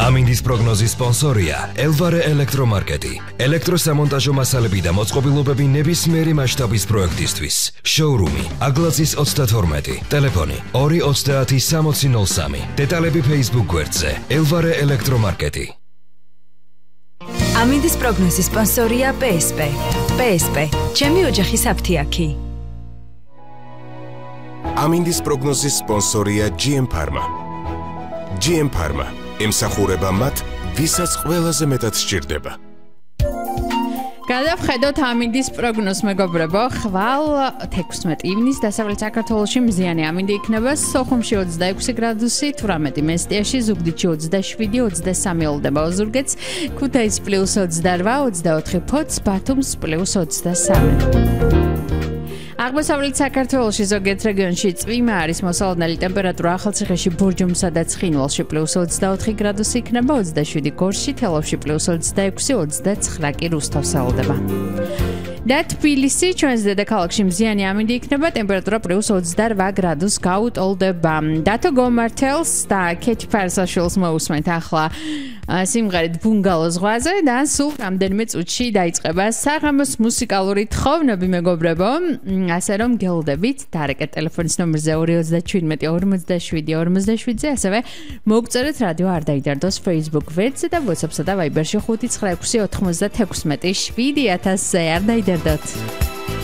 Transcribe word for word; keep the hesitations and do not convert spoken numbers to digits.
ამინდის პროგნოზის სპონსორია ელვარე ელექტრომარკეტი. ელექტროსამონტაჟო მასალები და მოწყობილობები ნებისმიერი მასშტაბის პროექტისთვის. შოურუმი აგლაძის ოცდათორმეტი. ტელეფონი ორი ოცდაათი სამოცი ნოლ სამი. დეტალები Facebook გვერდზე ელვარე ელექტრომარკეტი. ამინდის პროგნოზის სპონსორია პე ეს პე. პე ეს პე. ჩემი ოჯახის აფთიაქი. ამინდის პროგნოზის სპონსორია ჯი ემ Pharma. ჯი ემ Pharma ემსახურება მათ, ვისაც ყველაზე მეტად სჭირდება. გადავხედოთ ამინდის პროგნოზს, მეგობრებო. ხვალ თექვსმეტი ივნის დასავლეთ საქართველოში მზიანი ამინდი იქნება. სოხუმში ოცდაექვსი გრადუსი, თვრამეტი მესტიაში, ზუგდიდში ოცდაშვიდი, ოცდასამი ელოდება ოზურგეთს, ქუთაისს პლუს ოცდარვა, ოცდაოთხი ფოთს, ბათუმს პლუს ოცდასამი. აღმოსავლეთ საქართველოში ზოგიერთ რეგიონში წვიმა არის, მოსალოდნელი ტემპერატურა ახალციხეში, ბურჯუმსა და ცხინვალში პლუს ოცდაოთხი გრადუსი იქნება, ოცდაშვიდი გორში, თელავში პლუს ოცდაექვსი, ოცდაცხრა კი რუსთავს ელოდება. და თბილისი, ჩვენს დედაქალაქში მზიანი ამინდი იქნება, ტემპერატურა პლუს ოცდარვა გრადუსს გაუტოლდება. დათო გომართელს და ქეთი ფარსაშვილს მოусმენთ ახლა სიმღერით ბუნგალო ზღვაზე და სულ რამდენიმე წუთში დაიწყება საღამოს მუსიკალური თხოვნები, მეგობრებო. ასე რომ გელოდებით დარეკეთ ტელეფონის ნომერზე ორი ოცდაჩვიდმეტი ორმოცდაშვიდი ორმოცდაშვიდზე, ასევე მოგწერეთ რადიო არ დაიდარდოს Facebook ვებსაიტზე და WhatsApp-სა და Viber-ში ხუთი ცხრა ექვსი ოთხმოცდათექვსმეტი შვიდი ათასზე არ დაიდარდოთ.